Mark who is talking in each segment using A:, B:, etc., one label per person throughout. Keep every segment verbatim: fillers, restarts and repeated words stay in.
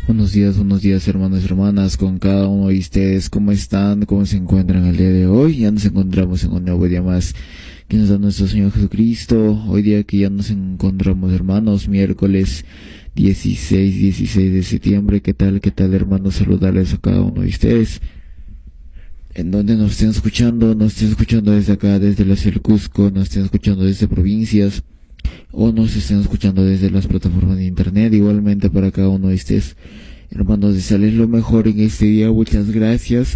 A: Buenos días, buenos días hermanos y hermanas, con cada uno de ustedes. ¿Cómo están? ¿Cómo se encuentran el día de hoy? Ya nos encontramos en un nuevo día más que nos da nuestro Señor Jesucristo. Hoy día que ya nos encontramos, hermanos, miércoles dieciséis de septiembre. ¿Qué tal? ¿Qué tal, hermanos? Saludarles a cada uno de ustedes. En donde nos estén escuchando, nos estén escuchando desde acá, desde la ciudad del Cusco, nos estén escuchando desde provincias, o nos estén escuchando desde las plataformas de internet. Igualmente para cada uno de ustedes, hermanos, desearles lo mejor en este día. Muchas gracias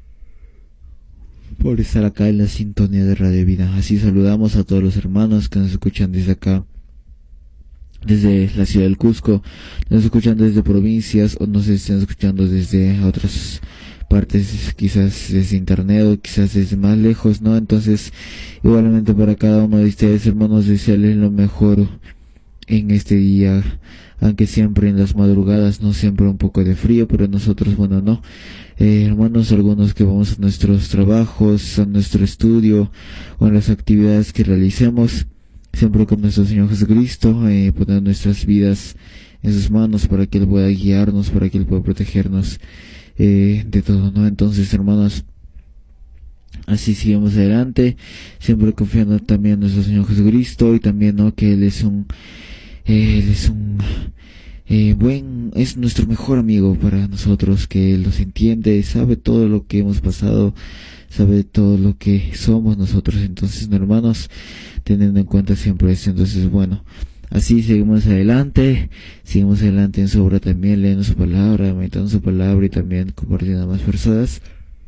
A: por estar acá en la sintonía de Radio Vida. Así saludamos a todos los hermanos que nos escuchan desde acá, desde la ciudad del Cusco, nos escuchan desde provincias, o nos estén escuchando desde otras partes, quizás desde internet o quizás desde más lejos, ¿no? Entonces, igualmente para cada uno de ustedes, hermanos, desearles lo mejor en este día, aunque siempre en las madrugadas, no siempre un poco de frío, pero nosotros, bueno, no, eh, hermanos, algunos que vamos a nuestros trabajos, a nuestro estudio o en las actividades que realicemos, siempre con nuestro Señor Jesucristo, eh, poner nuestras vidas en sus manos para que Él pueda guiarnos, para que Él pueda protegernos Eh, de todo, ¿no? Entonces, hermanos, así seguimos adelante, siempre confiando también en nuestro Señor Jesucristo, y también, ¿no?, que Él es un eh, Él es un eh, buen, es nuestro mejor amigo para nosotros, que Él nos entiende, sabe todo lo que hemos pasado, sabe todo lo que somos nosotros. Entonces, ¿no, hermanos? Teniendo en cuenta siempre eso. Entonces, bueno, así seguimos adelante, seguimos adelante en su obra también, leyendo su palabra, meditando su palabra y también compartiendo a más personas,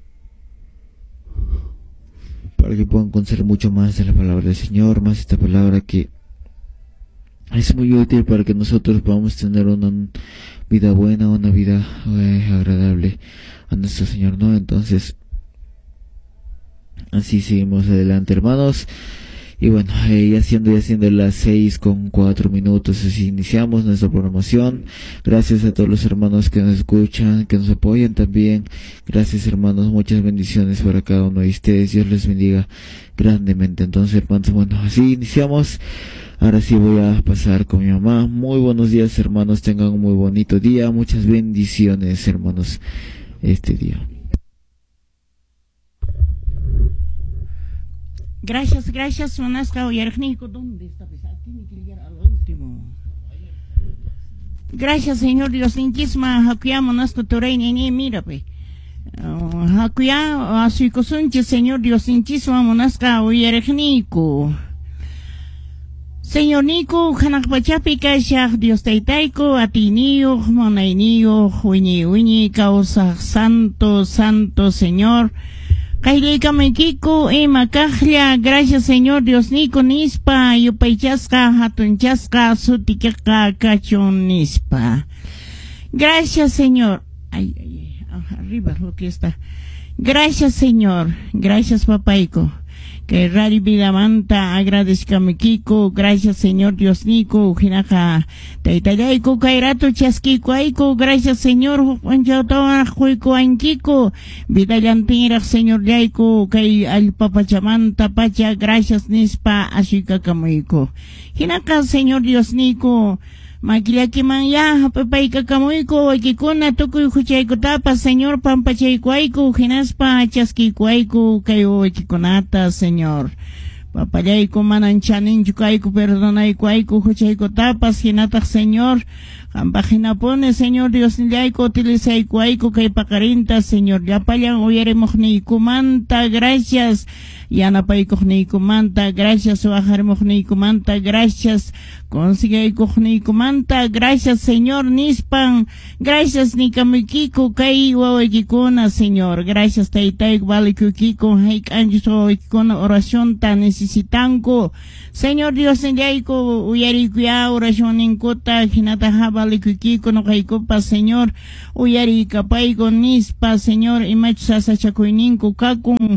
A: para que puedan conocer mucho más de la palabra del Señor, más esta palabra que es muy útil para que nosotros podamos tener una vida buena, una vida eh, agradable a nuestro Señor, ¿no? Entonces, así seguimos adelante, hermanos. Y bueno, eh, ya siendo, ya siendo las seis con cuatro minutos, así iniciamos nuestra programación. Gracias a todos los hermanos que nos escuchan, que nos apoyan también. Gracias, hermanos, muchas bendiciones para cada uno de ustedes. Dios les bendiga grandemente. Entonces, hermanos, bueno, así iniciamos. Ahora sí voy a pasar con mi mamá. Muy buenos días, hermanos, tengan un muy bonito día. Muchas bendiciones, hermanos, este día.
B: Gracias, gracias, Manasca Oyarjnico. ¿Dónde está? Tiene que llegar al último. Gracias, Señor Dios Santísima. Hakuya Manasco Torey Nene, mira, pe. Hakuya Asuikosunche, Señor Dios Santísima, Manasca Oyarjnico. Señor Nico, Hanakpachapika, Shah Dios Taitaiko, Atinio, Monainio, Huini, Huini, Causa Santo, Santo Señor. Kailika Mekiko, Ema Kahlia, gracias Señor Dios Nico Nispa, Yupaychasca, Hatunchasca, Sutikaka, Cachon Nispa. Gracias Señor. Ay, ay, ay, arriba lo que está. Gracias Señor, gracias Papaico. Que Rari Vida Manta agradezca Mekiko, gracias Señor Dios Nico, Jinaja, Taitayaico, Kairato Chaskico Aiko, gracias Señor, Juanchautawa, Juico Anquico, Vida Llantira, Señor Yaico, Kay al Papachamanta Pacha, gracias Nispa, Ashika Kamuiko. Jinaja, Señor Dios Nico, Maquilaki manya, papaika kamuiko, akikuna tukuy huchayko tapa, Señor pampachayko aiku, hinaspa chaskiko aiku, kayo akikunata, Señor. Papayayko mananchaninchuk aiku, perdonayko aiku, huchayko tapas, hinatak, Señor. Ampaginapone, Señor Dios nilayko, utilizayko aiku, kay pakarinta, Señor. Yapayan uyaremojniyko manta, gracias. Yanapayko manta, gracias. Uajaremojniyko manta, gracias. Consigue manta, gracias Señor Nispan, gracias Nikamikiko, Kai Wawekikona, Señor, gracias Taitaik Valikukiko, Haik Anjuso, Kikona, oración tan necesitanko, Señor Dios Ndiaiko, Uyarikuya, oración en Kota, Hinata Habalikukiko, no Kaikopa, Señor, Uyarika Paigo Nispa, Señor, Imachasa Chakuininko, Kakun,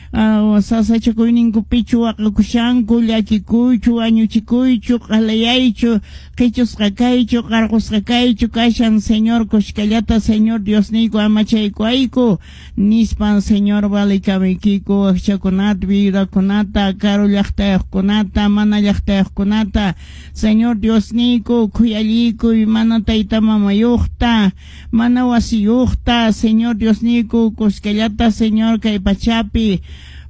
B: sasachakuyninko pichu waqakushanku llakikuychu wañuchikuychu qalayaychu qichusqa kaychu qarqusqa kaychu kashan Señor kushkallata Señor Dios niku amachaykuayku nispan Señor valikamikiku akchakunata viudakunata karu llaqtayuqkunata mana llaqtayuqkunata Señor Dios niku kuyalliku mana tayta mamayuqta mana wasiyuqta Señor Dios niku kushkallata Señor kay pachapi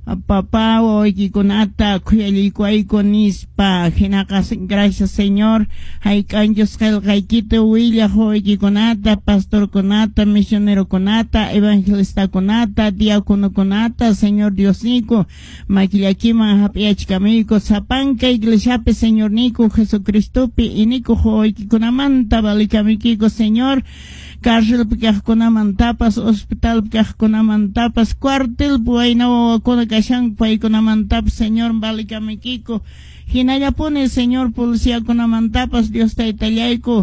B: papá oikikunata kuyalikuayku nispa hinaqa gracias Señor haykanchus qillqaykita willaq oikikunata pastorkunata misionerokunata evangelistakunata diaconokunata Señor Dios niku makillakiman hap'iyachkamiyku sapanka iglesiapi Señor niku Jesucristopi iniku oikikunamanta valikamikiku Señor cárcelpi kaqkunamantapas hospitalpi kaqkunamantapas cuartelpi wayna wawakuna kashan paykunamantapas Señor valikamikiku hinallapuni Señor policiakunamantapas Dios taytallayku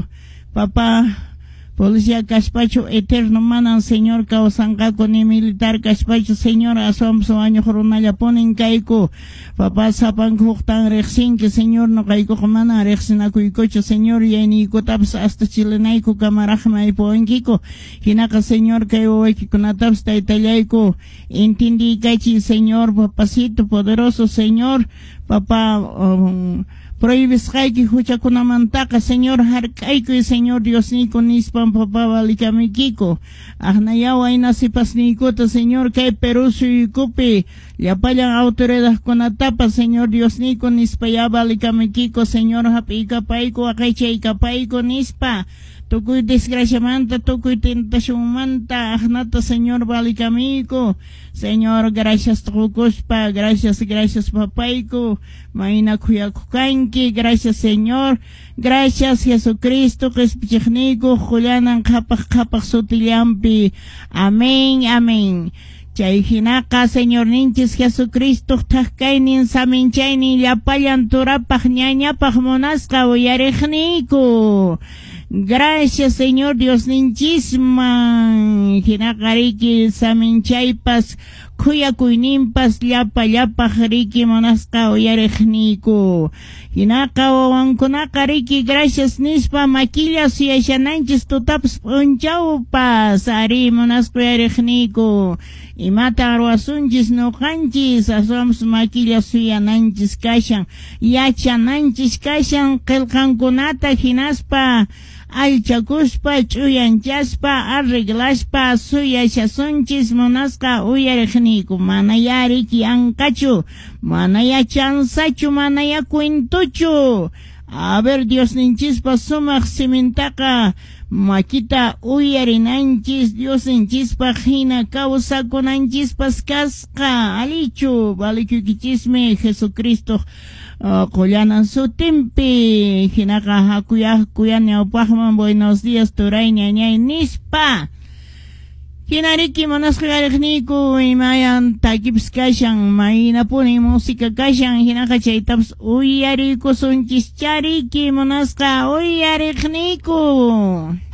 B: papá policía kashpachu eterno manan Señor kawsanqaku ni militar kashpachu Señor aswamso año runallapunin kayku papá sapan huqtan riqsinki Señor nuqaykuqa mana riqsinakuykuchu Señor yayniykutapas hasta chilenayku kamaraqmay puwankiku hinaqa Señor kay wawaykikunatapas taytallayku entendiykachi Señor papacito poderoso Señor papá um, prohibisqayki huchakunamantaqa Señor hark'aykuy Señor Dios niku nispan papá valikamikiku ajnayawa inasipasniykuta Señor kay Perú suyuykupi llapallan autoridadkunatapas Señor Dios niku nispa ya valikamikiku Señor hap'ikapayku aqaychaykapayku nispa tukuy desgraciamanta tukuy tentacionmanta ajnata Señor valikamiku Señor gracias tukukuspa gracias gracias papayku mayna kuyakukanki gracias Señor gracias Jesucristo qispichiqniku jullanan qhapaq qhapaq sutillampi amén amén chay hinaqa Señor ninchis Jesucristo tahkaynin saminchaynin llapallan turapaq ñañapaq munasqa uyariqniku gracias Señor Dios ninchisman hinaqariki saminchaypas kuyakuyninpas llapa llapaq riki munasqa uyariqniku hinaqa wawankunaqa riki gracias nispa makilla suyashananchis tutapas p'unchawpas ari munasqa uyariqniku imata ruwasunchis nuqanchis aswams makilla suyananchis kashan yachananchis kashan qillqankunata hinaspa alchakuspa ch'uyanchaspa arreglashpa suyashasunchis munasqa uyariqniku mana ya riki anqachu mana ya chansachu mana ya cuentuchu a ver Dios ninchispa sumaq simintaqa makita uyarinanchis Dios ninchispa hina kawsakunanchispas kasqa alichu valikukichismi Jesucristo Uh, kuyanan sutimpi hinaqa hakuyaq kuyanñawpaqman buenos días turay ñañay nispa hinariki munasqa uyariqniku imayan takipis kashan maynapuni música kashan hinaqa chaytapas uyarikusunchis chariki munasqa uyariqniku